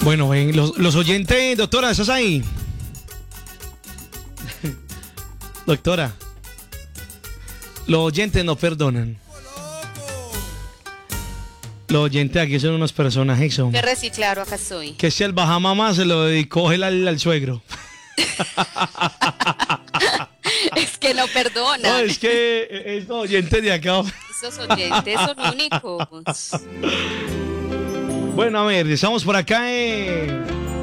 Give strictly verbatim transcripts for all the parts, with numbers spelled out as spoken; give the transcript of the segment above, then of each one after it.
Bueno, ven, los, los oyentes, doctora, ¿estás ahí? Doctora, los oyentes no perdonan. Los oyentes aquí son unos personajes, son. Que reciclaro, acá estoy. Que si el bajamama se lo dedicó él al, al suegro. Es que no perdonan. No, es que estos oyentes de acá. Esos oyentes son únicos. Bueno, a ver, estamos por acá. Eh.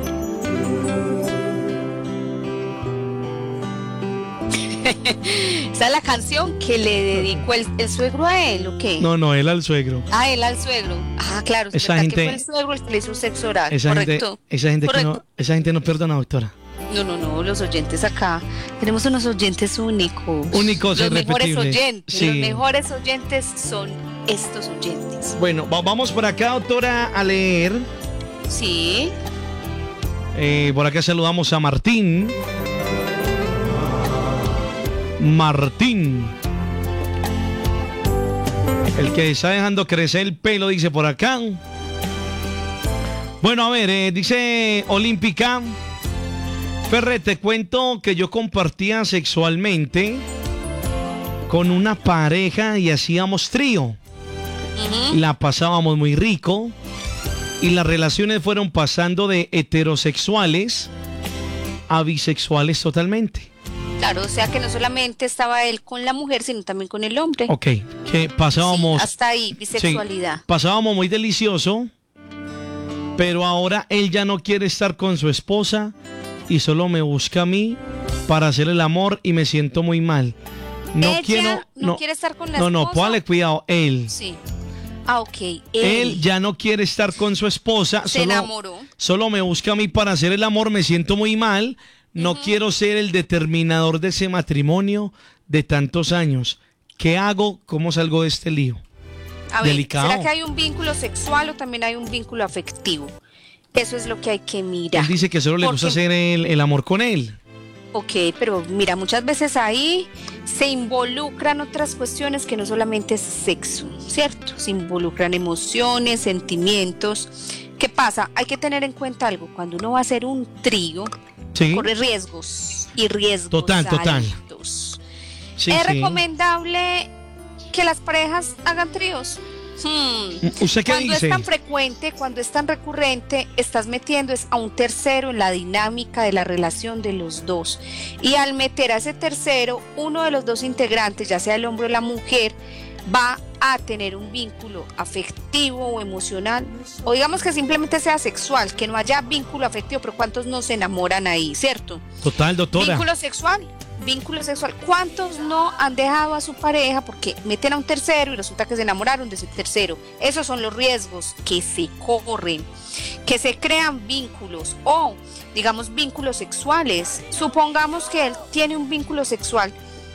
¿Esa es la canción que le dedicó el, el suegro a él o qué? No, no, él al suegro. Ah, él al suegro. Ah, claro. Esa gente, que fue el suegro el que le hizo sexo oral. Esa Correcto. Gente, esa, gente Correcto. Que no, esa gente no perdona, doctora. No, no, no, los oyentes acá. Tenemos unos oyentes únicos. Únicos, Los mejores irrepetibles. oyentes. Sí. Los mejores oyentes son estos oyentes. Bueno, va, vamos por acá, doctora, a leer. Sí. Eh, por acá saludamos a Martín. Martín. El que está dejando crecer el pelo, dice por acá. Bueno, a ver, eh, dice Olímpica. Ferre, te cuento que yo compartía sexualmente con una pareja y hacíamos trío. Uh-huh. La pasábamos muy rico y las relaciones fueron pasando de heterosexuales a bisexuales totalmente. Claro, o sea que no solamente estaba él con la mujer, sino también con el hombre. Ok, que pasábamos... Sí, hasta ahí, bisexualidad. Sí, pasábamos muy delicioso, pero ahora él ya no quiere estar con su esposa y solo me busca a mí para hacer el amor y me siento muy mal. No Ella quiero... no, No quiere estar con la no, esposa. No, póngale cuidado, él. Sí. Ah, ok. Él, él ya no quiere estar con su esposa. Se solo, enamoró. Solo me busca a mí para hacer el amor, me siento muy mal. No uh-huh. quiero ser el determinador de ese matrimonio de tantos años. ¿Qué hago? ¿Cómo salgo de este lío? A ver, Delicado. ¿será que hay un vínculo sexual o también hay un vínculo afectivo? Eso es lo que hay que mirar. Él dice que solo le gusta hacer el, el amor con él. Ok, pero mira, muchas veces ahí se involucran otras cuestiones que no solamente es sexo, ¿cierto? Se involucran emociones, sentimientos. ¿Qué pasa? Hay que tener en cuenta algo. Cuando uno va a hacer un trío, sí. corre riesgos y riesgos total, total. altos. Sí, ¿Es sí. recomendable que las parejas hagan tríos? Hmm. ¿Usted qué cuando dice? es tan frecuente, cuando es tan recurrente, estás metiendo es a un tercero en la dinámica de la relación de los dos. Y al meter a ese tercero, uno de los dos integrantes, ya sea el hombre o la mujer, va a tener un vínculo afectivo o emocional, o digamos que simplemente sea sexual, que no haya vínculo afectivo, pero ¿cuántos no se enamoran ahí, cierto? Total, doctora. Vínculo sexual. Vínculo sexual. ¿Cuántos no han dejado a su pareja porque meten a un tercero y resulta que se enamoraron de ese tercero? Esos son los riesgos que se corren, que se crean vínculos o, digamos, vínculos sexuales. Supongamos que él tiene un vínculo sexual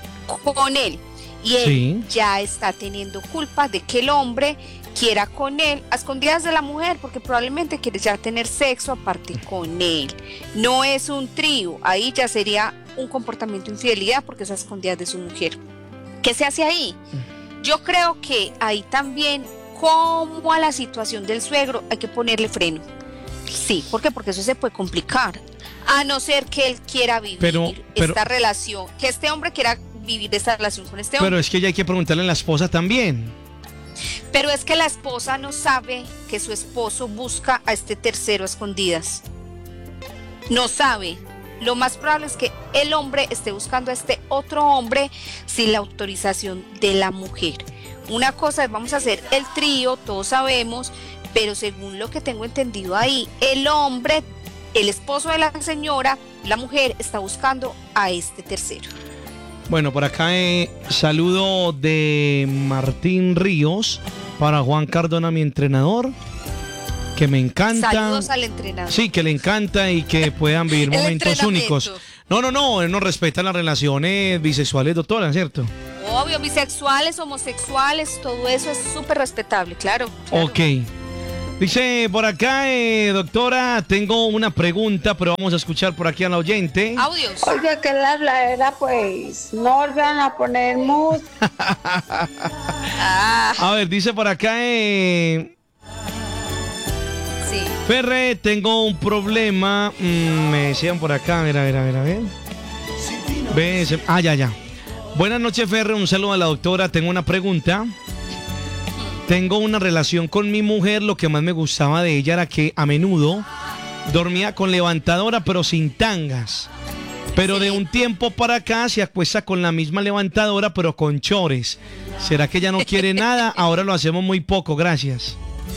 con él y él sí. ya está teniendo culpa de que el hombre quiera con él a escondidas de la mujer, porque probablemente quiere ya tener sexo aparte con él. No es un trío, ahí ya sería un comportamiento de infidelidad porque es a escondidas de su mujer. ¿Qué se hace ahí? Yo creo que ahí también, como a la situación del suegro, hay que ponerle freno. Sí, ¿por qué? Porque eso se puede complicar, a no ser que él quiera vivir pero, pero, esta relación, que este hombre quiera vivir esta relación con este hombre. Pero es que ya hay que preguntarle a la esposa también. Pero es que la esposa no sabe que su esposo busca a este tercero a escondidas. No sabe. Lo más probable es que el hombre esté buscando a este otro hombre sin la autorización de la mujer. Una cosa es, vamos a hacer el trío, todos sabemos, pero según lo que tengo entendido ahí, el hombre, el esposo de la señora, la mujer, está buscando a este tercero. Bueno, por acá eh, saludo de Martín Ríos para Juan Cardona, mi entrenador, que me encanta. Saludos al entrenador. Sí, que le encanta y que puedan vivir momentos únicos. No, no, no, él no respeta las relaciones bisexuales, doctora, ¿cierto? Obvio, bisexuales, homosexuales, todo eso es súper respetable, claro, claro. Ok. Dice por acá, eh, doctora, tengo una pregunta, pero vamos a escuchar por aquí a la oyente. Audios. Oye, que la habladera, pues, no volverán a poner mood. ah. A ver, dice por acá, eh... Sí. Ferre, tengo un problema. Mm, me decían por acá, a ver, a ver, a ver, a ver. Ve, se- Ah, ya, ya. Buenas noches, Ferre. Un saludo a la doctora. Tengo una pregunta. Tengo una relación con mi mujer. Lo que más me gustaba de ella era que a menudo dormía con levantadora, pero sin tangas. Pero de un tiempo para acá se acuesta con la misma levantadora, pero con chores. ¿Será que ella no quiere nada? Ahora lo hacemos muy poco. Gracias.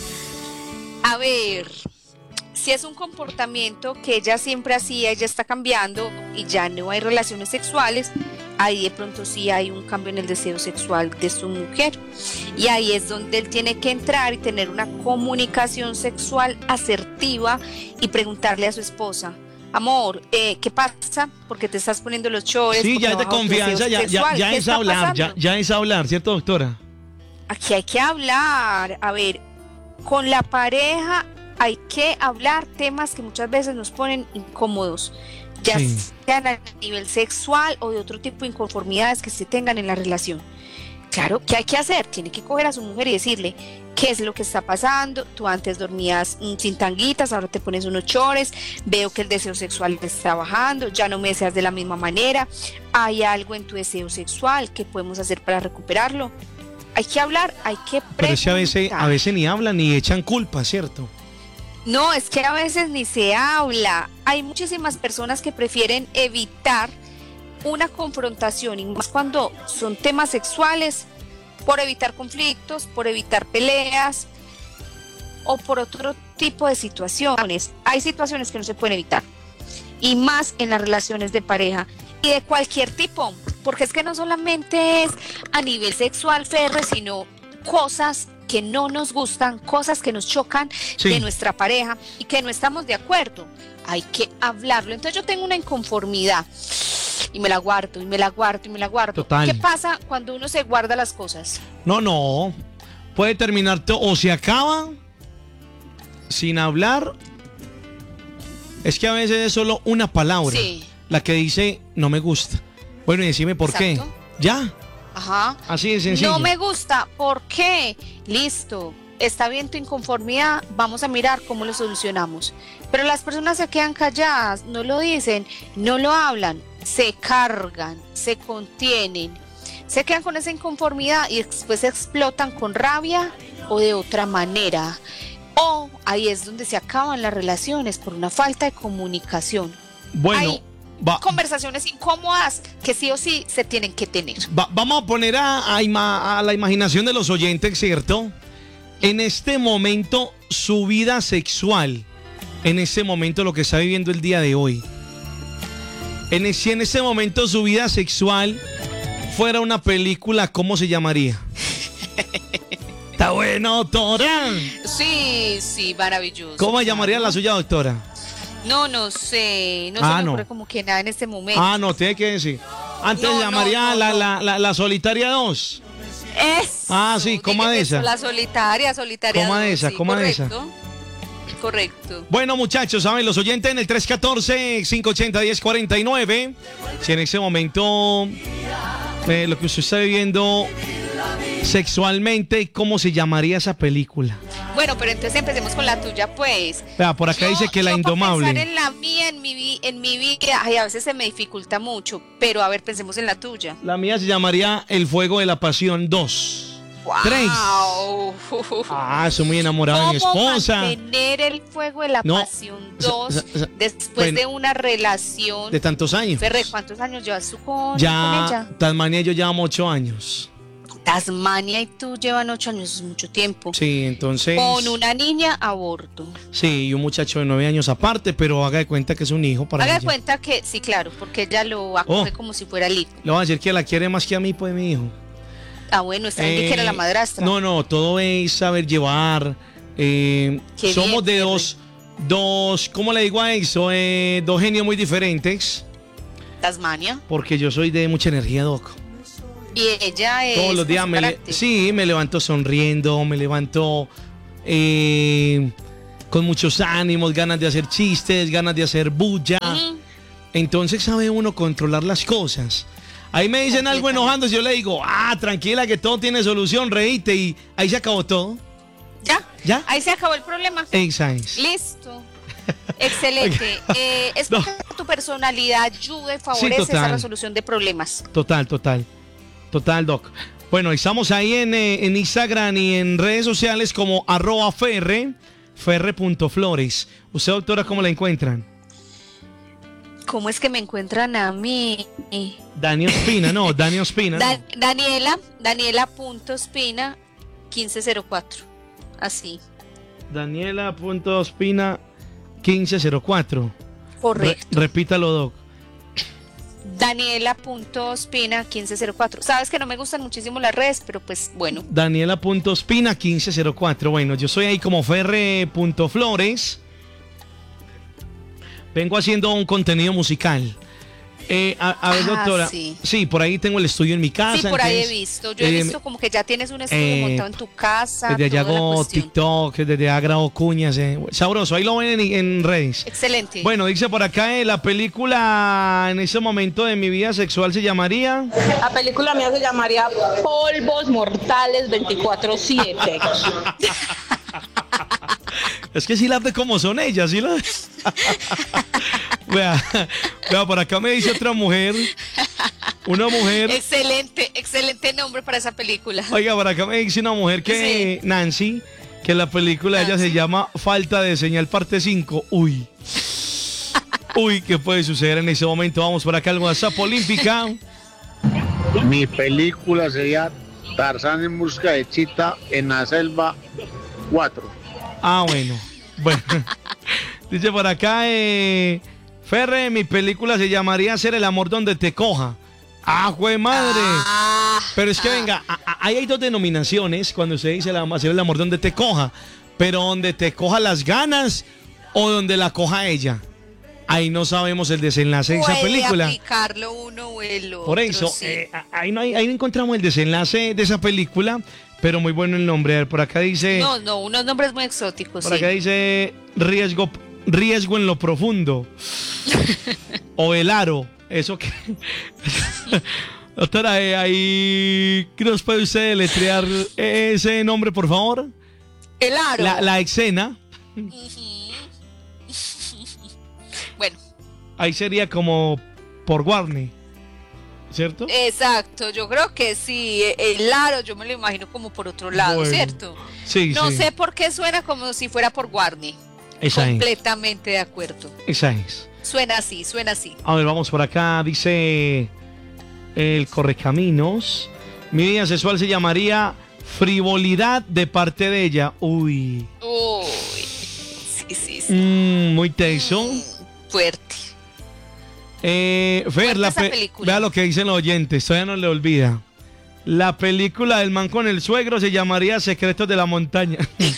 A ver, si es un comportamiento que ella siempre hacía, ella está cambiando y ya no hay relaciones sexuales, ahí de pronto sí hay un cambio en el deseo sexual de su mujer. Y ahí es donde él tiene que entrar y tener una comunicación sexual asertiva y preguntarle a su esposa: amor, eh, ¿qué pasa? ¿Por qué te estás poniendo los chores? Sí, ¿Por ya qué es de no bajas tu confianza, deseo ya, ya, sexual? ya ¿Qué es está hablar, ya, pasando? ya es hablar, ¿cierto, doctora? Aquí hay que hablar. A ver, con la pareja hay que hablar temas que muchas veces nos ponen incómodos, ya Sí. sean a nivel sexual o de otro tipo de inconformidades que se tengan en la relación. Claro, ¿qué hay que hacer? Tiene que coger a su mujer y decirle qué es lo que está pasando. Tú antes dormías mm, sin tanguitas, ahora te pones unos chores, veo que el deseo sexual te está bajando, ya no me deseas de la misma manera, hay algo en tu deseo sexual, ¿qué podemos hacer para recuperarlo? Hay que hablar, hay que preguntar. Pero es que a veces, a veces ni hablan ni echan culpa, ¿cierto? No, es que a veces ni se habla. Hay muchísimas personas que prefieren evitar una confrontación, y más cuando son temas sexuales, por evitar conflictos, por evitar peleas o por otro tipo de situaciones. Hay situaciones que no se pueden evitar, y más en las relaciones de pareja y de cualquier tipo, porque es que no solamente es a nivel sexual, Ferre, sino cosas que no nos gustan, cosas que nos chocan Sí. de nuestra pareja y que no estamos de acuerdo. Hay que hablarlo. Entonces yo tengo una inconformidad y me la guardo y me la guardo y me la guardo. Total. ¿Qué pasa cuando uno se guarda las cosas? No, no. Puede terminar todo, o se acaba sin hablar. Es que a veces es solo una palabra Sí. la que dice no me gusta. Bueno, y decime por Exacto. qué. Ya, Ajá. así de sencillo. No me gusta. ¿Por qué? Listo. Está bien tu inconformidad. Vamos a mirar cómo lo solucionamos. Pero las personas se quedan calladas, no lo dicen, no lo hablan, se cargan, se contienen, se quedan con esa inconformidad y después explotan con rabia o de otra manera. O ahí es donde se acaban las relaciones por una falta de comunicación. Bueno, Hay va- conversaciones incómodas que sí o sí se tienen que tener. va- vamos a poner a, a ima- a la imaginación de los oyentes, ¿cierto? En este momento, su vida sexual, en este momento lo que está viviendo el día de hoy, en es- si en este momento su vida sexual fuera una película, ¿cómo se llamaría? Está bueno, doctora. Sí, sí, maravilloso. ¿Cómo se llamaría claro. la suya, doctora? No, no sé, no Ah, se me no. ocurre como que nada en este momento. Ah, no, tiene que decir. Antes No, se llamaría no, no, la, no. La, la, la Solitaria dos. Eso, Ah, sí, coma de eso, esa. La solitaria, solitaria. Coma de dos, esa, sí, coma de esa. correcto, Correcto. Bueno, muchachos, saben, los oyentes en el tres uno cuatro, cinco ocho cero, uno cero cuatro nueve. Si en ese momento eh, lo que usted está viviendo sexualmente, ¿cómo se llamaría esa película? Bueno, pero entonces empecemos con la tuya, pues. Vea, por acá Yo- dice que la yo por indomable. pensar en la mía, en mi, vi- en mi vida, ay, a veces se me dificulta mucho, pero a ver, pensemos en la tuya. La mía se llamaría El Fuego de la Pasión dos. Tres. Wow. Ah, soy muy enamorado de mi ¿Cómo esposa. mantener el fuego de la No, pasión sa- dos sa- sa- después bueno, de una relación? De tantos años. Ferre, ¿cuántos años llevas tú con, con Ya, ella? Tasmania y yo llevamos ocho años. Tasmania y tú llevan ocho años, es mucho tiempo. Sí, entonces. Con una niña a bordo. Sí, y un muchacho de nueve años aparte, pero haga de cuenta que es un hijo para Haga de ella. cuenta que, sí, claro, porque ella lo acoge Oh. como si fuera el hijo. Le voy a decir que la quiere más que a mí, pues, mi hijo. Ah, bueno, está bien que quiera la Eh, madrastra. No, no, todo es saber llevar. eh, Qué somos bien, de Ferre. dos, dos, ¿cómo le digo a eso? Eh, dos genios muy diferentes, Tasmania. porque yo soy de mucha energía, Doc. Y ella es. Todos los días con me, su le- carácter. sí, me levanto sonriendo, me levanto eh, con muchos ánimos, ganas de hacer chistes, ganas de hacer bulla. Ujú. Entonces sabe uno controlar las cosas. Ahí me dicen algo Completamente. enojándose, yo le digo, ah, tranquila que todo tiene solución, reíte, y ahí se acabó todo. Ya. ¿Ya? Ahí se acabó el problema. Exacto. Listo. Excelente. Eh, es No. que tu personalidad ayuda y favorece total. esa resolución de problemas. Total, total. Total, Doc. Bueno, estamos ahí en, eh, en Instagram y en redes sociales como arroba ferre, ferre.flores. ¿Usted, doctora, cómo la encuentran? ¿Cómo es que me encuentran a mí? Dani Ospina, no, Dani Ospina. Da- No. Daniela, Daniela.espina quince cero cuatro. Así. Daniela.ospina quince cero cuatro. Correcto. Re- repítalo, Doc. Daniela.espina quince cero cuatro. Sabes que no me gustan muchísimo las redes, pero pues bueno. Daniela.ospina quince cero cuatro. Bueno, yo soy ahí como ferre.flores. Vengo haciendo un contenido musical. Eh, a, a ver, Ah, doctora. sí. Sí, por ahí tengo el estudio en mi casa. Sí, por ahí he entonces, visto. Yo he eh, visto como que ya tienes un estudio eh, montado en tu casa. Desde allá toda la hago cuestión. TikTok, desde allá grabo cuñas. eh. Sabroso, ahí lo ven en, en redes. Excelente. Bueno, dice por acá, eh, la película en ese momento de mi vida sexual se llamaría... La película mía se llamaría Polvos Mortales veinticuatro siete. Es que sí las ve como son ellas, sí las... vea, vea, por acá me dice otra mujer, una mujer... Excelente, excelente nombre para esa película. Oiga, por acá me dice una mujer que, Sí. Nancy, que la película de ella se Nancy. llama Falta de Señal parte cinco. Uy. Uy, ¿qué puede suceder en ese momento? Vamos por acá al WhatsApp Olímpica. Mi película sería Tarzán en busca de Chita en la selva cuatro. Ah, bueno. Bueno. Dice por acá, eh, Ferre, mi película se llamaría Hacer el amor donde te coja. ¡Ah, jue madre! Ah, Pero es que ah. venga, a- a- ahí hay dos denominaciones cuando se dice la- hacer el amor donde te coja. Pero donde te coja las ganas o donde la coja ella. Ahí no sabemos el desenlace de esa Puede película. aplicarlo uno o el otro. Por eso, sí. eh, a- ahí, no hay- ahí no encontramos el desenlace de esa película, pero muy bueno el nombre. A ver, por acá dice, No, no, unos nombres muy exóticos. por sí. acá dice riesgo, riesgo en lo profundo. O el aro. Eso que. Doctora, eh, ahí ¿nos puede usted deletrear ese nombre, por favor? El aro. La, la escena. Bueno, Ahí sería como por Warner, ¿cierto? exacto. Yo creo que sí. El aro, yo me lo imagino como por otro lado, Bueno, ¿cierto? Sí, No sí. sé por qué suena como si fuera por Warner. Esa es. Completamente de acuerdo. Esa es. Suena así, suena así. A ver, vamos por acá. Dice el Correcaminos. Mi vida sexual se llamaría Frivolidad de parte de ella. Uy. Uy. Sí, sí, sí. Mm, muy tenso. Mm, fuerte. Eh, Fer, Fuerte la esa pe- película. vea lo que dicen los oyentes. Todavía no le olvida. La película del man con el suegro se llamaría Secretos de la Montaña.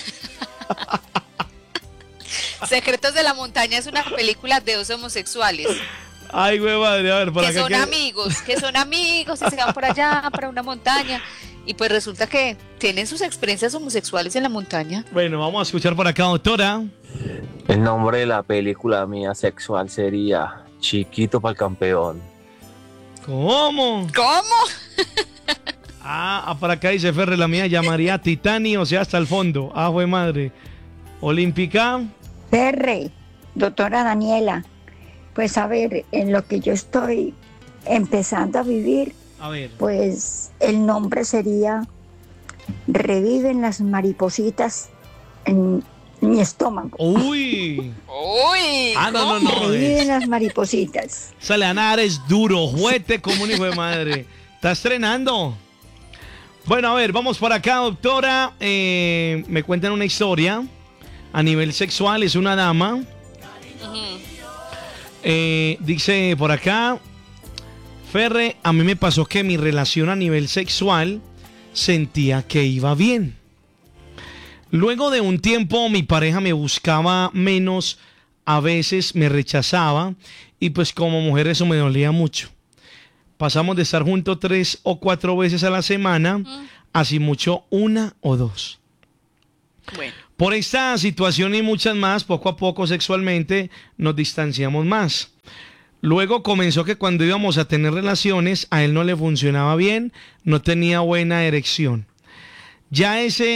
Secretos de la Montaña es una película de dos homosexuales Ay, güey, madre. A ver, por que acá. son que- amigos, que son amigos y se van por allá, para una montaña. Y pues resulta que tienen sus experiencias homosexuales en la montaña. Bueno, vamos a escuchar por acá, doctora. El nombre de la película mía sexual sería Chiquito para el campeón. ¿Cómo? ¿Cómo? Ah, ah, por acá dice Ferre, la mía llamaría Titani, o sea, hasta el fondo. Ah, güey, madre. Olímpica. Ferre, doctora Daniela, pues a ver, en lo que yo estoy empezando a vivir, A ver. pues el nombre sería Reviven las maripositas en mi estómago. Uy. Uy. Ah, no, no, no. Reviven es- las maripositas. Saleanar es duro, juguete como un hijo de madre. ¿Está estrenando? Bueno, a ver, vamos por acá, doctora. Eh, me cuentan una historia. A nivel sexual, es una dama. Ujú. Eh, dice por acá, Ferre, a mí me pasó que mi relación a nivel sexual sentía que iba bien. Luego de un tiempo mi pareja me buscaba menos, a veces me rechazaba y pues como mujer eso me dolía mucho. Pasamos de estar juntos tres o cuatro veces a la semana, así mucho una o dos. Bueno. Por esta situación y muchas más, poco a poco sexualmente nos distanciamos más. Luego comenzó que cuando íbamos a tener relaciones, a él no le funcionaba bien, no tenía buena erección. Ya ese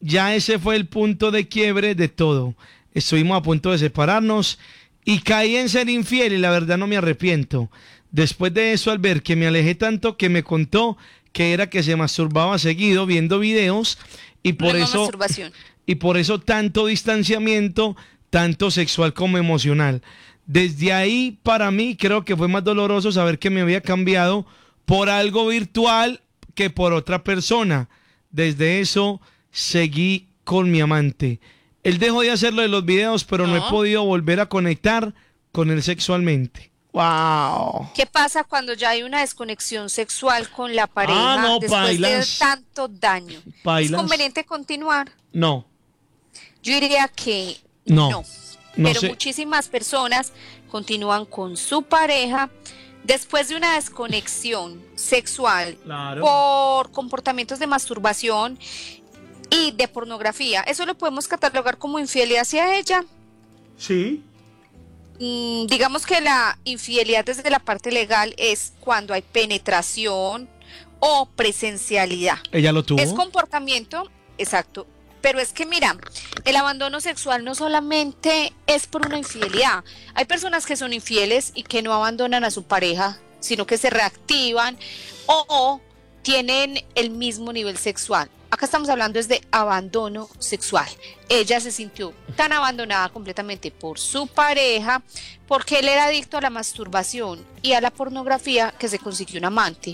ya ese fue el punto de quiebre de todo. Estuvimos a punto de separarnos y caí en ser infiel y la verdad no me arrepiento. Después de eso, al ver que me alejé tanto, que me contó que era que se masturbaba seguido viendo videos y por Problema eso masturbación. y por eso tanto distanciamiento, tanto sexual como emocional. Desde ahí, para mí, creo que fue más doloroso saber que me había cambiado por algo virtual que por otra persona. Desde eso, seguí con mi amante. Él dejó de hacerlo de los videos, pero no, no he podido volver a conectar con él sexualmente. ¡Wow! ¿Qué pasa cuando ya hay una desconexión sexual con la pareja Ah, no, después pailas. de tanto daño? Pailas. ¿Es conveniente continuar? No, Yo diría que no. no. no Pero sé. muchísimas personas continúan con su pareja después de una desconexión sexual Claro. por comportamientos de masturbación y de pornografía. ¿Eso lo podemos catalogar como infidelidad hacia ella? Sí. Mm, digamos que la infidelidad desde la parte legal es cuando hay penetración o presencialidad. Ella lo tuvo. Es comportamiento, exacto. Pero es que mira, el abandono sexual no solamente es por una infidelidad. Hay personas que son infieles y que no abandonan a su pareja, sino que se reactivan o, o tienen el mismo nivel sexual. Acá estamos hablando es de abandono sexual. Ella se sintió tan abandonada completamente por su pareja porque él era adicto a la masturbación y a la pornografía que se consiguió un amante.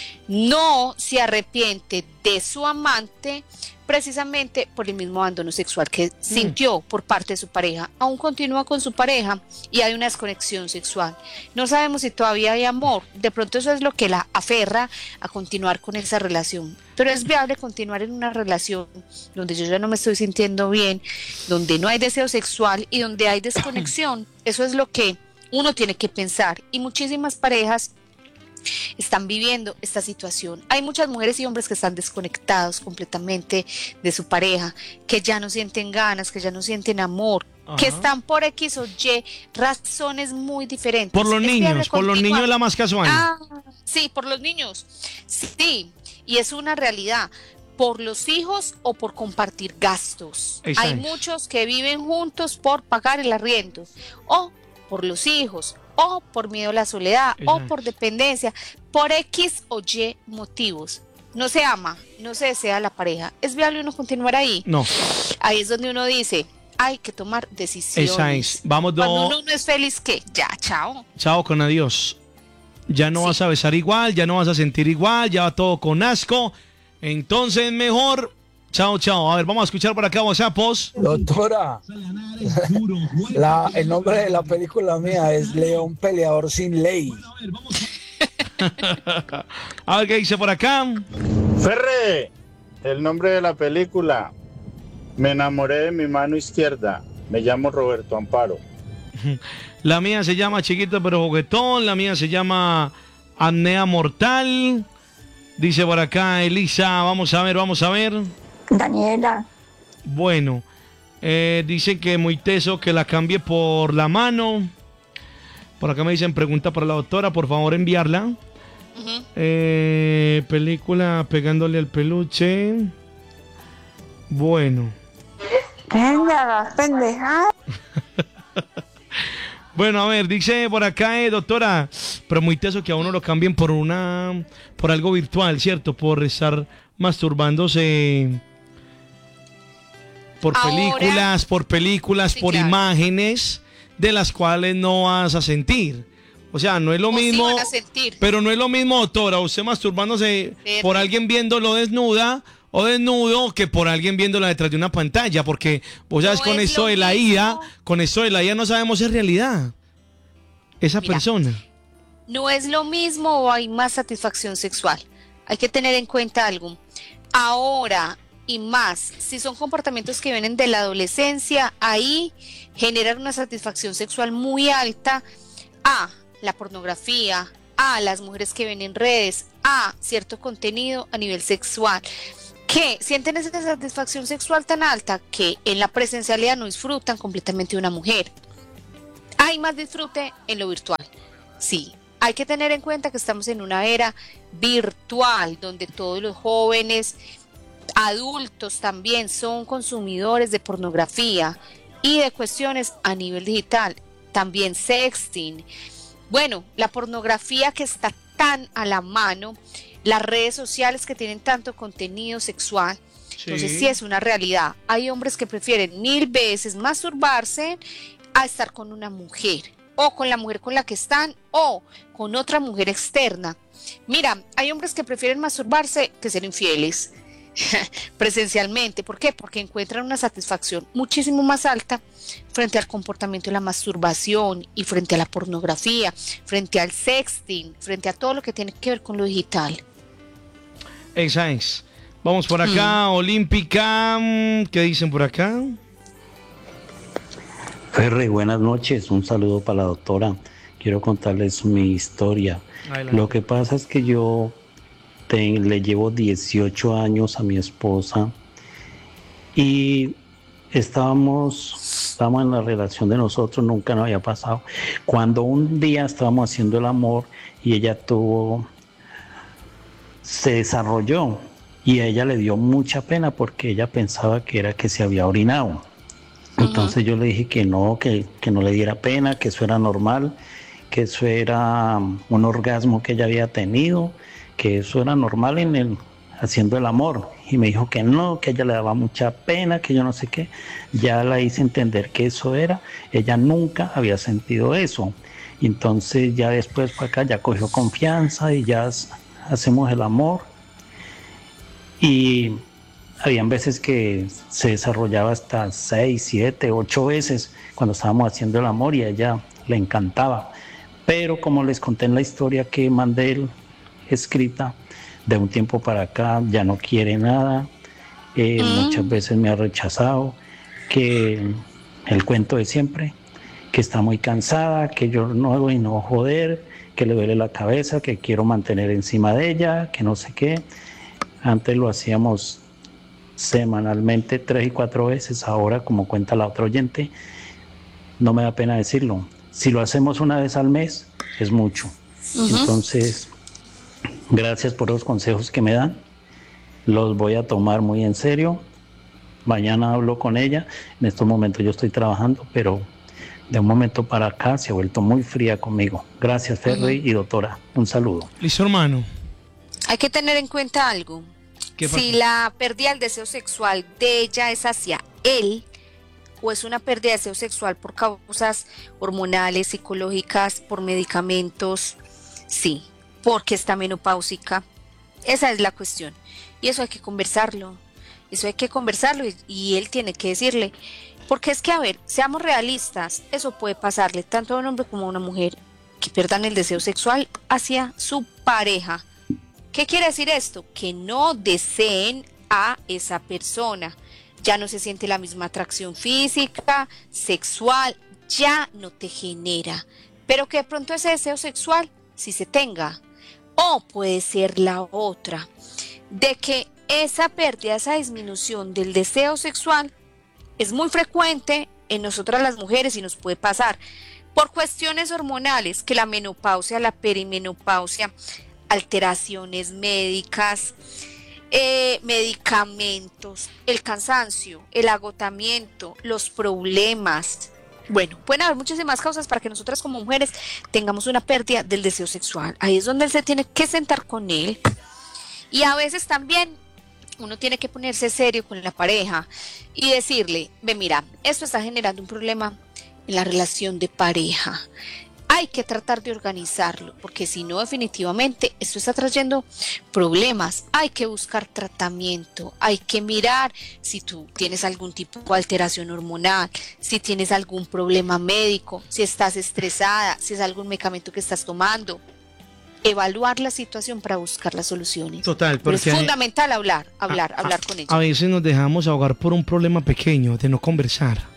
No se arrepiente de su amante precisamente por el mismo abandono sexual que sintió por parte de su pareja. Aún continúa con su pareja y hay una desconexión sexual. No sabemos si todavía hay amor. De pronto eso es lo que la aferra a continuar con esa relación. Pero es viable continuar en una relación donde yo ya no me estoy sintiendo bien, donde no hay deseo sexual y donde hay desconexión. Eso es lo que uno tiene que pensar. Y muchísimas parejas están viviendo esta situación. Hay muchas mujeres y hombres que están desconectados completamente de su pareja, que ya no sienten ganas, que ya no sienten amor, Ajá. que están por X o Y razones muy diferentes. Por los es niños, por los niños es la más casual. Ah, sí, por los niños. Sí, y es una realidad. Por los hijos o por compartir gastos. Exacto. Hay muchos que viven juntos por pagar el arriendo o por los hijos o por miedo a la soledad, Exacto. o por dependencia, por X o Y motivos. No se ama, no se desea la pareja. ¿Es viable uno continuar ahí? No. Ahí es donde uno dice, hay que tomar decisiones. Exacto. Vamos do... Cuando uno no es feliz, ¿qué? Ya, chao. Chao con adiós. Ya no sí. vas a besar igual, ya no vas a sentir igual, ya va todo con asco. Entonces mejor... Chao, chao. A ver, vamos a escuchar por acá WhatsAppos. Doctora, la, el nombre de la película mía es León Peleador Sin Ley. A ver qué dice por acá. Ferre, el nombre de la película, Me enamoré de mi mano izquierda. Me llamo Roberto Amparo. La mía se llama Chiquito pero Juguetón. La mía se llama Apnea Mortal. Dice por acá Elisa, vamos a ver, vamos a ver. Daniela. Bueno, eh, dicen que muy teso que la cambie por la mano. Por acá me dicen pregunta para la doctora, por favor enviarla. Uh-huh. eh, película Pegándole al peluche. Bueno. Venga, pendeja. Bueno, a ver, dice por acá, eh, doctora, pero muy teso que a uno lo cambien por una, por algo virtual, ¿cierto? Por estar masturbándose por Ahora, películas, por películas, sí, por claro. imágenes de las cuales no vas a sentir. O sea, no es lo o mismo, sí van a sentir. pero no es lo mismo, doctora, usted masturbándose Pero, por alguien viéndolo desnuda o desnudo que por alguien viéndola detrás de una pantalla, porque vos sabes, no con esto de la I A, con esto de la I A no sabemos si es realidad esa Mira, persona. No es lo mismo o hay más satisfacción sexual. Hay que tener en cuenta algo. Ahora y más, si son comportamientos que vienen de la adolescencia, ahí generan una satisfacción sexual muy alta a la pornografía, a las mujeres que ven en redes, a cierto contenido a nivel sexual, que sienten esa satisfacción sexual tan alta que en la presencialidad no disfrutan completamente de una mujer. Hay más disfrute en lo virtual. Sí, hay que tener en cuenta que estamos en una era virtual donde todos los jóvenes adultos también son consumidores de pornografía y de cuestiones a nivel digital, también sexting. Bueno, la pornografía que está tan a la mano, las redes sociales que tienen tanto contenido sexual, sí. Entonces sí es una realidad. Hay hombres que prefieren mil veces masturbarse a estar con una mujer, o con la mujer con la que están, o con otra mujer externa. Mira, hay hombres que prefieren masturbarse que ser infieles presencialmente. ¿Por qué? Porque encuentran una satisfacción muchísimo más alta frente al comportamiento de la masturbación y frente a la pornografía, frente al sexting, frente a todo lo que tiene que ver con lo digital. Esa es. Vamos por acá, mm. Olímpica. ¿Qué dicen por acá? Ferre, buenas noches. Un saludo para la doctora. Quiero contarles mi historia. Adelante. Lo que pasa es que yo te, le llevo dieciocho años a mi esposa y estábamos, estábamos en la relación de nosotros, nunca nos había pasado. Cuando un día estábamos haciendo el amor y ella tuvo, se desarrolló y a ella le dio mucha pena porque ella pensaba que era que se había orinado. Entonces uh-huh. yo le dije que no, que, que no le diera pena, que eso era normal, que eso era un orgasmo que ella había tenido, que eso era normal en el haciendo el amor. Y me dijo que no, que a ella le daba mucha pena, que yo no sé qué. Ya la hice entender que eso era, ella nunca había sentido eso. Y entonces ya después para acá ya cogió confianza y ya hacemos el amor. Y habían veces que se desarrollaba hasta seis, siete, ocho veces cuando estábamos haciendo el amor y a ella le encantaba. Pero como les conté en la historia que mandé escrita, de un tiempo para acá ya no quiere nada, eh, mm. muchas veces me ha rechazado, que el cuento de siempre, que está muy cansada, que yo no hago y no joder, que le duele la cabeza, que quiero mantener encima de ella, que no sé qué. Antes lo hacíamos semanalmente tres y cuatro veces, ahora como cuenta la otra oyente, no me da pena decirlo, si lo hacemos una vez al mes es mucho. Uh-huh. Entonces, gracias por los consejos que me dan, los voy a tomar muy en serio. Mañana hablo con ella, en estos momentos yo estoy trabajando, pero de un momento para acá se ha vuelto muy fría conmigo. Gracias, Ferry uh-huh. y doctora, un saludo. Listo, hermano. Hay que tener en cuenta algo. Si la pérdida del deseo sexual de ella es hacia él, o es una pérdida de deseo sexual por causas hormonales, psicológicas, por medicamentos, sí, porque está menopáusica. Esa es la cuestión. Y eso hay que conversarlo. Eso hay que conversarlo y, y él tiene que decirle. Porque es que, a ver, seamos realistas, eso puede pasarle tanto a un hombre como a una mujer que pierdan el deseo sexual hacia su pareja. ¿Qué quiere decir esto? Que no deseen a esa persona. Ya no se siente la misma atracción física, sexual, ya no te genera. Pero que de pronto ese deseo sexual sí se tenga. O puede ser la otra, de que esa pérdida, esa disminución del deseo sexual es muy frecuente en nosotras las mujeres y nos puede pasar por cuestiones hormonales, que la menopausia, la perimenopausia, alteraciones médicas, eh, medicamentos, el cansancio, el agotamiento, los problemas. Bueno, pueden haber muchísimas causas para que nosotras como mujeres tengamos una pérdida del deseo sexual. Ahí es donde él se tiene que sentar con él. Y a veces también uno tiene que ponerse serio con la pareja y decirle, ve, mira, esto está generando un problema en la relación de pareja. Hay que tratar de organizarlo, porque si no, definitivamente esto está trayendo problemas. Hay que buscar tratamiento, hay que mirar si tú tienes algún tipo de alteración hormonal, si tienes algún problema médico, si estás estresada, si es algún medicamento que estás tomando. Evaluar la situación para buscar las soluciones. Total, pero es fundamental hablar, hablar, a, hablar a, con ellos. A veces nos dejamos ahogar por un problema pequeño, de no conversar.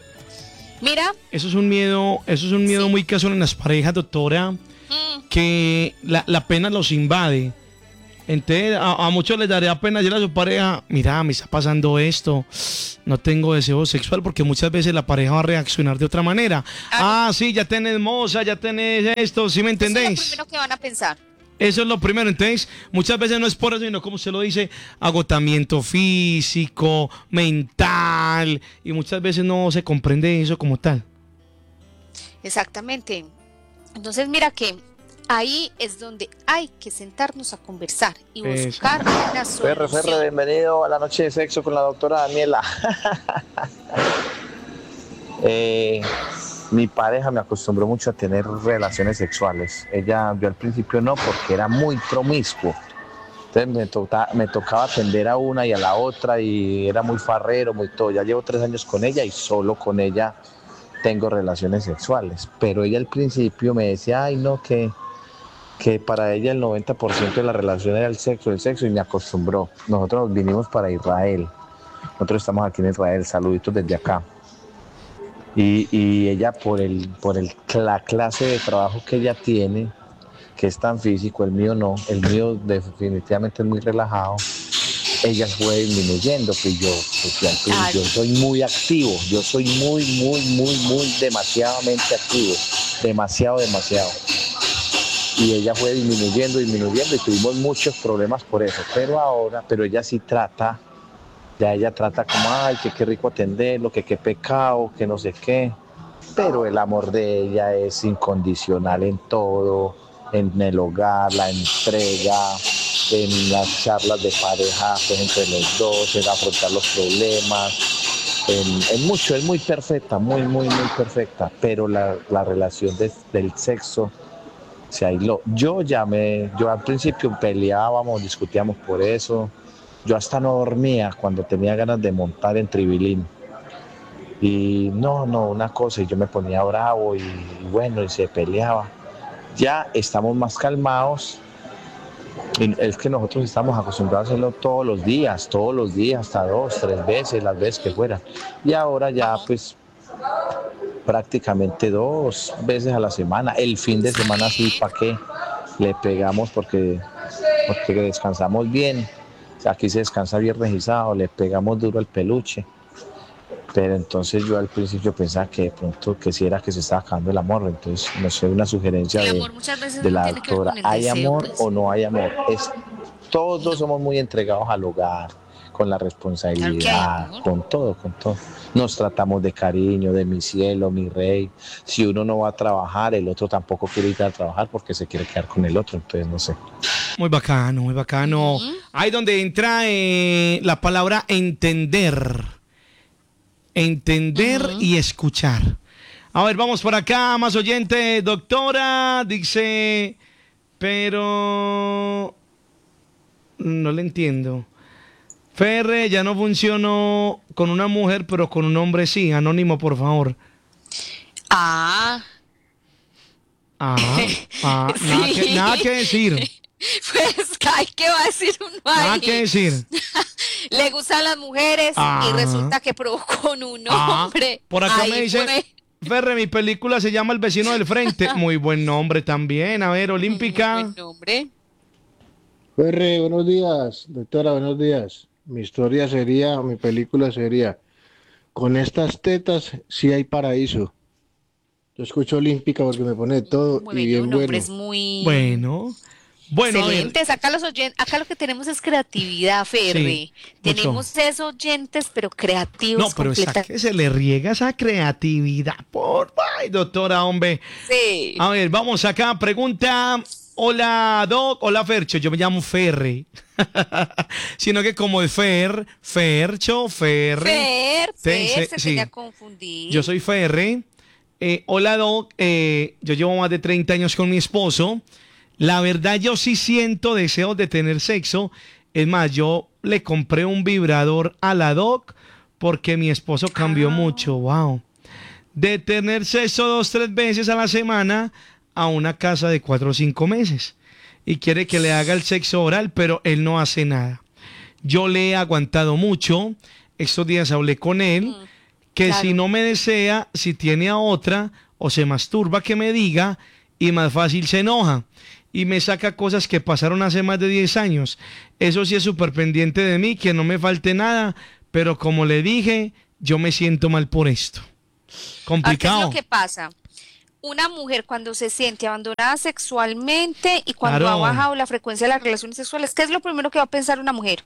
Mira. Eso es un miedo, eso es un miedo sí. muy casual en las parejas, doctora, mm. que la, la pena los invade. Entonces, a, a muchos les daría pena decirle a su pareja, mira, me está pasando esto, no tengo deseo sexual, porque muchas veces la pareja va a reaccionar de otra manera. Ah, ah sí, ya tenés moza, ya tenés esto, ¿sí me entendés? Eso es lo primero que van a pensar. Eso es lo primero. Entonces, muchas veces no es por eso, sino como usted lo dice, agotamiento físico, mental, y muchas veces no se comprende eso como tal. Exactamente. Entonces, mira que ahí es donde hay que sentarnos a conversar y buscar eso. Una solución. Ferre, Ferre, bienvenido a la noche de sexo con la doctora Daniela. eh, mi pareja me acostumbró mucho a tener relaciones sexuales. Ella, yo al principio no, porque era muy promiscuo. Entonces me, toca, me tocaba atender a una y a la otra y era muy farrero, muy todo. Ya llevo tres años con ella y solo con ella tengo relaciones sexuales. Pero ella al principio me decía, ay no, que... que para ella el noventa por ciento de la relación era el sexo, el sexo, y me acostumbró. Nosotros vinimos para Israel. Nosotros estamos aquí en Israel, saluditos desde acá. Y, y ella, por, el, por el, la clase de trabajo que ella tiene, que es tan físico, el mío no, el mío definitivamente es muy relajado, ella fue disminuyendo, pues yo, pues ya, yo soy muy activo, yo soy muy, muy, muy, muy demasiadamente activo, demasiado, demasiado. Y ella fue disminuyendo, disminuyendo y tuvimos muchos problemas por eso. Pero ahora, pero ella sí trata, ya ella trata como, ay, que qué rico atenderlo, que qué pecado, que no sé qué. Pero el amor de ella es incondicional en todo, en el hogar, la entrega, en las charlas de pareja pues, entre los dos, en afrontar los problemas, en, en mucho, es muy perfecta, muy, muy, muy perfecta. Pero la, la relación de, del sexo se aisló. Yo ya me, yo al principio peleábamos, discutíamos por eso. Yo hasta no dormía cuando tenía ganas de montar en Tribilín. Y no, no, una cosa, y yo me ponía bravo y, y bueno, y se peleaba. Ya estamos más calmados. Y es que nosotros estamos acostumbrados a hacerlo todos los días, todos los días, hasta dos, tres veces, las veces que fuera. Y ahora ya pues prácticamente dos veces a la semana. El fin de semana sí, ¿para qué? Le pegamos porque, porque descansamos bien. Aquí se descansa viernes y sábado, le pegamos duro al peluche. Pero entonces yo al principio pensaba que de pronto que si era que se estaba acabando el amor. Entonces, no sé, una sugerencia de, de la doctora. ¿Hay amor o no hay amor? Es, todos somos muy entregados al hogar, con la responsabilidad, con todo, con todo. Nos tratamos de cariño, de mi cielo, mi rey. Si uno no va a trabajar, el otro tampoco quiere ir a trabajar porque se quiere quedar con el otro, entonces no sé. Muy bacano, muy bacano. Uh-huh. Ahí donde entra eh, la palabra entender. Entender uh-huh. y escuchar. A ver, vamos por acá, más oyente, doctora, dice, pero no le entiendo. Ferre, ya no funcionó con una mujer, pero con un hombre sí. Anónimo, por favor. Ah. Ah, ah sí. nada, que, nada que decir. Pues, ¿qué va a decir uno ahí? Nada que decir. Le gustan las mujeres ah. y resulta que probó con un hombre. Ah. Por acá ahí me dice, fue. Ferre, mi película se llama El vecino del frente. Muy buen nombre también. A ver, Olímpica. Muy buen nombre. Ferre, buenos días. Doctora, buenos días. Mi historia sería, mi película sería, con estas tetas sí hay paraíso. Yo escucho Olímpica porque me pone todo bueno, y bien bueno. Es muy... Bueno, bueno. Excelentes. Acá, los oyentes, acá lo que tenemos es creatividad, Ferre. Sí, tenemos mucho. Esos oyentes, pero creativos. No, pero esa que se le riega esa creatividad. Por ay, doctora, hombre. Sí. A ver, vamos acá. Pregunta. Hola, Doc. Hola, Fercho. Yo me llamo Ferre. Sino que como de Fer, Fercho, Ferre. Fer, Fer, se, se sí. tenía confundir. Yo soy Ferre. Eh, hola, Doc. Eh, yo llevo más de treinta años con mi esposo. La verdad, yo sí siento deseos de tener sexo. Es más, yo le compré un vibrador a la Doc porque mi esposo cambió ah. mucho. Wow. De tener sexo dos, tres veces a la semana a una casa de cuatro o cinco meses. Y quiere que le haga el sexo oral, pero él no hace nada. Yo le he aguantado mucho. Estos días hablé con él. Mm, que claro. Si no me desea, si tiene a otra o se masturba, que me diga. Y más fácil se enoja. Y me saca cosas que pasaron hace más de diez años. Eso sí es súper pendiente de mí, que no me falte nada. Pero como le dije, yo me siento mal por esto. Complicado. ¿Qué es lo que pasa? una mujer cuando se siente abandonada sexualmente y cuando Claro. ha bajado la frecuencia de las relaciones sexuales, ¿qué es lo primero que va a pensar una mujer?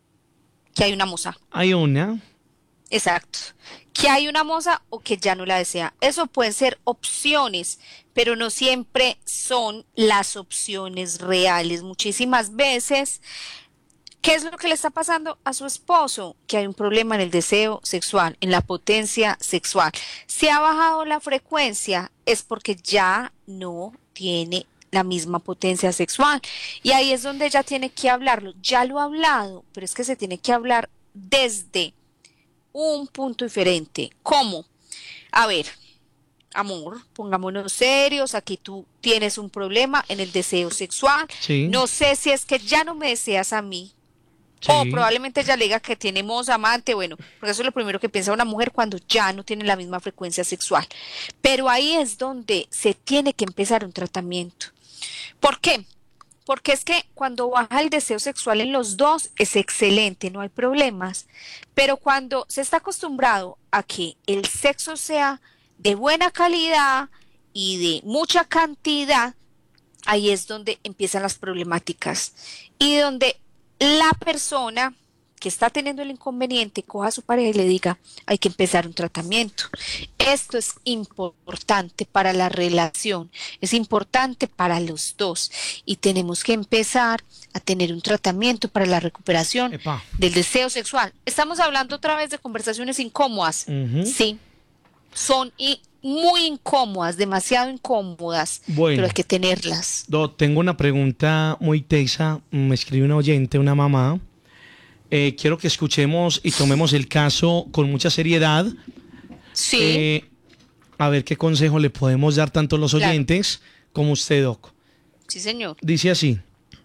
Que hay una moza. Hay una. Exacto. Que hay una moza o que ya no la desea. Eso pueden ser opciones, pero no siempre son las opciones reales. Muchísimas veces, ¿qué es lo que le está pasando a su esposo? Que hay un problema en el deseo sexual, en la potencia sexual. Si ha bajado la frecuencia es porque ya no tiene la misma potencia sexual. Y ahí es donde ella tiene que hablarlo. Ya lo ha hablado, pero es que se tiene que hablar desde un punto diferente. ¿Cómo? A ver, amor, pongámonos serios, aquí tú tienes un problema en el deseo sexual. Sí. No sé si es que ya no me deseas a mí. Sí. O probablemente ella le diga que tiene moza, amante, bueno, porque eso es lo primero que piensa una mujer cuando ya no tiene la misma frecuencia sexual. Pero ahí es donde se tiene que empezar un tratamiento. ¿Por qué? Porque es que cuando baja el deseo sexual en los dos es excelente, no hay problemas. Pero cuando se está acostumbrado a que el sexo sea de buena calidad y de mucha cantidad, ahí es donde empiezan las problemáticas y donde la persona que está teniendo el inconveniente coja a su pareja y le diga, hay que empezar un tratamiento. Esto es importante para la relación, es importante para los dos y tenemos que empezar a tener un tratamiento para la recuperación Epa. del deseo sexual. Estamos hablando otra vez de conversaciones incómodas, Ujú. sí, son y muy incómodas, demasiado incómodas, Bueno. pero hay que tenerlas. Do, tengo una pregunta muy tesa. Me escribe una oyente, una mamá. Eh, quiero que escuchemos y tomemos el caso con mucha seriedad. Sí. Eh, a ver qué consejo le podemos dar tanto los Claro. oyentes como usted, Doc. Sí, señor. Dice así: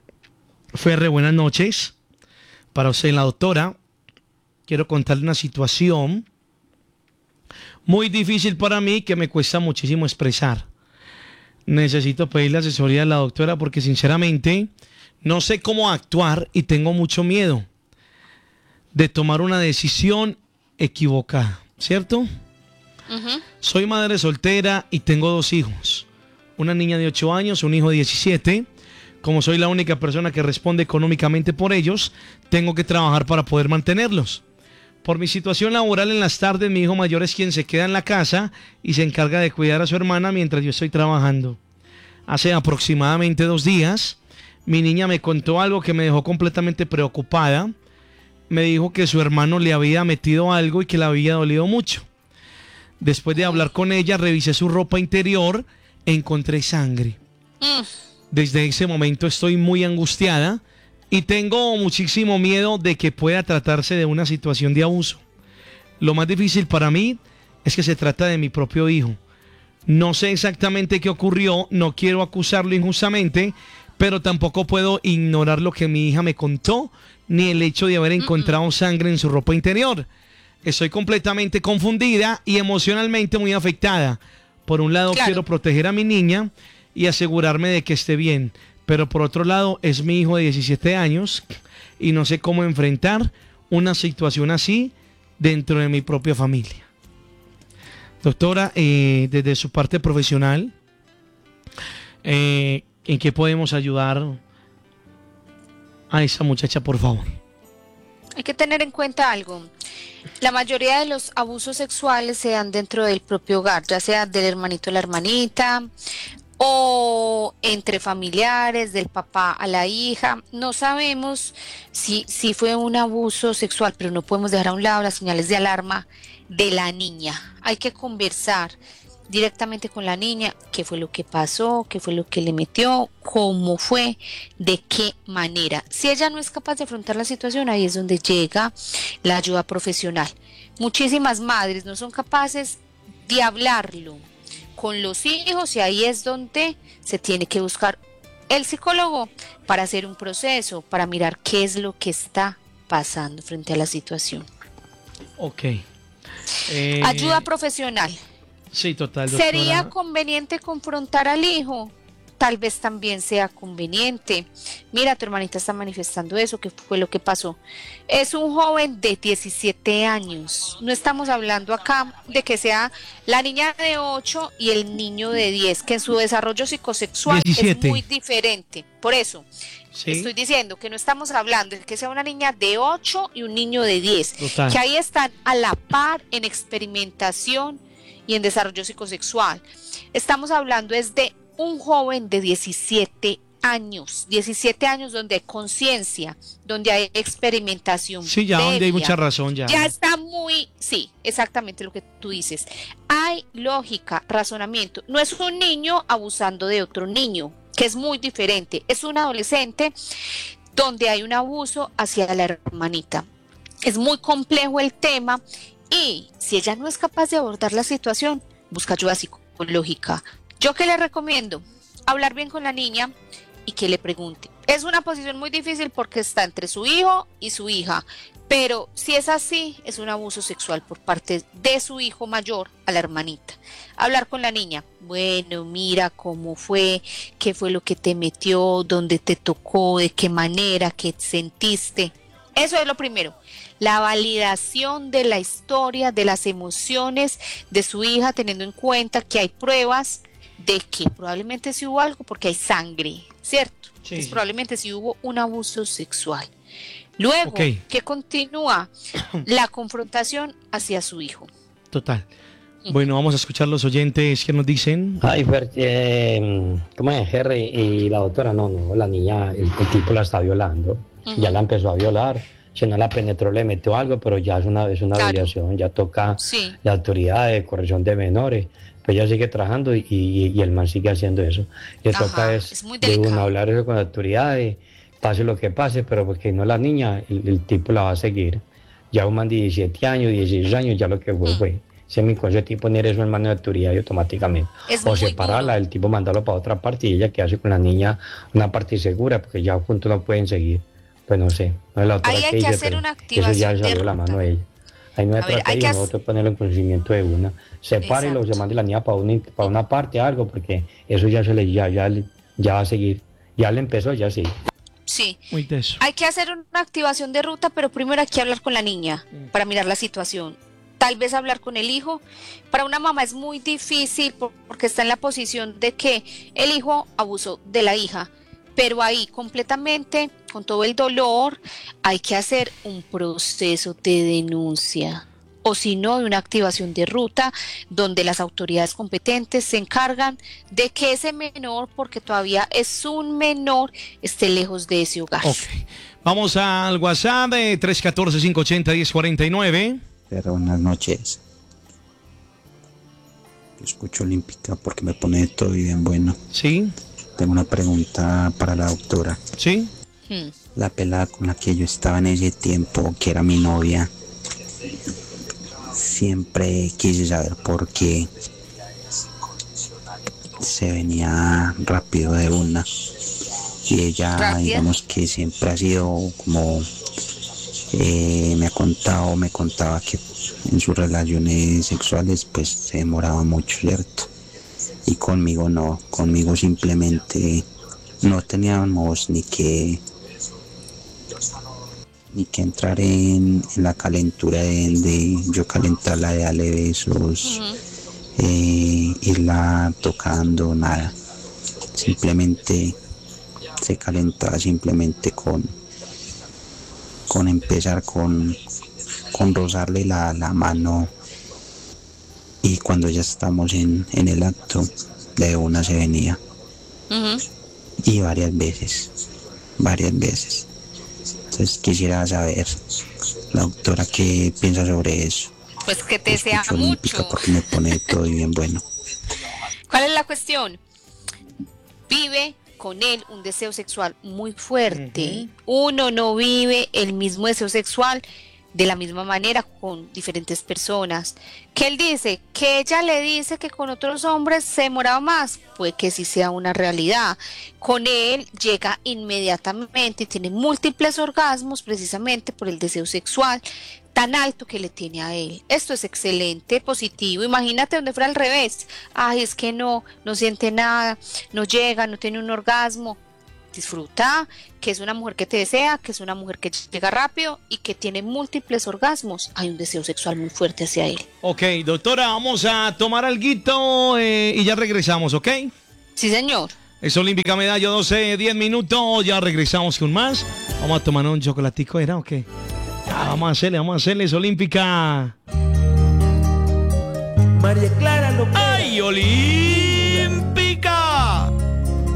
Ferre, buenas noches. Para usted, la doctora, quiero contarle una situación muy difícil para mí que me cuesta muchísimo expresar. Necesito pedirle asesoría a la doctora porque sinceramente no sé cómo actuar y tengo mucho miedo de tomar una decisión equivocada, ¿cierto? Ujú. Soy madre soltera y tengo dos hijos. Una niña de ocho años, un hijo de diecisiete. Como soy la única persona que responde económicamente por ellos, tengo que trabajar para poder mantenerlos. Por mi situación laboral en las tardes, mi hijo mayor es quien se queda en la casa y se encarga de cuidar a su hermana mientras yo estoy trabajando. Hace aproximadamente dos días, mi niña me contó algo que me dejó completamente preocupada. Me dijo que su hermano le había metido algo y que le había dolido mucho. Después de hablar con ella, revisé su ropa interior e encontré sangre. Mm. Desde ese momento estoy muy angustiada y tengo muchísimo miedo de que pueda tratarse de una situación de abuso. Lo más difícil para mí es que se trata de mi propio hijo. No sé exactamente qué ocurrió, no quiero acusarlo injustamente, pero tampoco puedo ignorar lo que mi hija me contó, ni el hecho de haber encontrado sangre en su ropa interior. Estoy completamente confundida y emocionalmente muy afectada. Por un lado, Claro. quiero proteger a mi niña y asegurarme de que esté bien, pero por otro lado es mi hijo de diecisiete años y no sé cómo enfrentar una situación así dentro de mi propia familia. Doctora, eh, desde su parte profesional, eh, ¿en qué podemos ayudar a esa muchacha, por favor? Hay que tener en cuenta algo. La mayoría de los abusos sexuales se dan dentro del propio hogar, ya sea del hermanito a la hermanita o entre familiares, del papá a la hija. No sabemos si, si fue un abuso sexual, pero no podemos dejar a un lado las señales de alarma de la niña. Hay que conversar directamente con la niña, qué fue lo que pasó, qué fue lo que le metió, cómo fue, de qué manera. Si ella no es capaz de afrontar la situación, ahí es donde llega la ayuda profesional. Muchísimas madres no son capaces de hablarlo con los hijos y ahí es donde se tiene que buscar el psicólogo para hacer un proceso, para mirar qué es lo que está pasando frente a la situación. Ok. Eh, Ayuda profesional. Sí, total, doctora. ¿Sería conveniente confrontar al hijo? tal vez también sea conveniente. Mira, tu hermanita está manifestando eso, ¿qué fue lo que pasó? Es un joven de diecisiete años. No estamos hablando acá de que sea la niña de ocho y el niño de diez, que en su desarrollo psicosexual diecisiete. Es muy diferente. Por eso, sí. Estoy diciendo que no estamos hablando de que sea una niña de ocho y un niño de diez, Total. Que ahí están a la par en experimentación y en desarrollo psicosexual. Estamos hablando es de un joven de diecisiete años, diecisiete años donde hay conciencia, donde hay experimentación. Sí, ya previa. Donde hay mucha razón ya. Ya está muy, sí, exactamente lo que tú dices. Hay lógica, razonamiento. No es un niño abusando de otro niño, que es muy diferente. Es un adolescente donde hay un abuso hacia la hermanita. Es muy complejo el tema y si ella no es capaz de abordar la situación, busca ayuda psicológica. ¿Yo qué le recomiendo? Hablar bien con la niña y que le pregunte. Es una posición muy difícil porque está entre su hijo y su hija, pero si es así, es un abuso sexual por parte de su hijo mayor a la hermanita. Hablar con la niña. Bueno, mira cómo fue, qué fue lo que te metió, dónde te tocó, de qué manera, qué sentiste. Eso es lo primero. La validación de la historia, de las emociones de su hija, teniendo en cuenta que hay pruebas de que probablemente sí hubo algo porque hay sangre, ¿cierto? Sí. Entonces, probablemente sí hubo un abuso sexual. Luego, okay. que continúa la confrontación hacia su hijo. Total. Bueno, vamos a escuchar los oyentes que nos dicen. Ay, Fer, eh, ¿cómo es, Jerry? Y la doctora, no, no, la niña, el, el tipo la está violando. Uh-huh. Ya la empezó a violar. Si no la penetró, le metió algo, pero ya es una, es una claro. violación. Ya toca sí. la autoridad de corrección de menores. Pero ella sigue trabajando y, y, y el man sigue haciendo eso. Le Ajá, toca es, es de uno hablar eso con la autoridad, pase lo que pase, pero porque no la niña, el, el tipo la va a seguir. Ya un man de diecisiete años, dieciséis años, ya lo que fue, mm. fue. Se me con ese tipo poner eso en mano de autoridad y automáticamente. Es o separarla, duro. El tipo mandarlo para otra parte y ella quedarse con la niña una parte segura, porque ya juntos no pueden seguir. Pues no sé, no es la autora Ahí hay que, que dice, hacer una activación eso ya de salió ruta. La mano de ella. Ahí no hay estrategia, nosotros ponerlo en conocimiento de una. Sepárelo, se mande la niña para una, para una parte, algo, porque eso ya se le ya, ya, ya va a seguir. Ya le empezó, ya sí. Sí. Muy teso. Hay que hacer una activación de ruta, pero primero hay que hablar con la niña mm. para mirar la situación. Tal vez hablar con el hijo. Para una mamá es muy difícil porque está en la posición de que el hijo abusó de la hija. Pero ahí completamente, con todo el dolor, hay que hacer un proceso de denuncia. O si no, de una activación de ruta donde las autoridades competentes se encargan de que ese menor, porque todavía es un menor, esté lejos de ese hogar. Okay. Vamos al WhatsApp de tres uno cuatro, cinco ocho cero, uno cero cuatro nueve. Pero buenas noches. Yo escucho Olímpica porque me pone todo bien bueno. Sí. Tengo una pregunta para la doctora. Sí. Hmm. La pelada con la que yo estaba en ese tiempo, que era mi novia, siempre quise saber por qué se venía rápido de una. Y ella, Gracias. digamos que siempre ha sido como, eh, me ha contado, me contaba que en sus relaciones sexuales pues se demoraba mucho, ¿cierto? Y conmigo no, conmigo simplemente no teníamos ni que ni que entrar en, en la calentura de, de yo calentarla, de darle besos, uh-huh. eh, irla tocando, nada. Simplemente se calentaba simplemente con con empezar con, con rozarle la, la mano. Y cuando ya estamos en, en el acto, de una se venía. Uh-huh. Y varias veces, varias veces. Entonces quisiera saber, la doctora, qué piensa sobre eso. Pues que te sea mucho. Porque me pone todo bien bueno. ¿Cuál es la cuestión? Vive con él un deseo sexual muy fuerte. Uh-huh. Uno no vive el mismo deseo sexual de la misma manera con diferentes personas. Que él dice, que ella le dice que con otros hombres se demoraba más, puede que sí sea una realidad. Con él llega inmediatamente y tiene múltiples orgasmos precisamente por el deseo sexual. tan alto que le tiene a él. Esto es excelente, positivo. Imagínate donde fuera al revés. Ay, es que no, no siente nada, no llega, no tiene un orgasmo. Disfruta que es una mujer que te desea, que es una mujer que llega rápido y que tiene múltiples orgasmos. Hay un deseo sexual muy fuerte hacia él. Ok, doctora, vamos a tomar alguito eh, y ya regresamos, ¿ok? Sí, señor. Es Olímpica Medallo doce, diez minutos, ya regresamos con más. Vamos a tomar un chocolatico, ¿era o qué? Ya, vamos a hacerle, vamos a hacerle, es Olímpica. María Clara López. ¡Ay, Oli!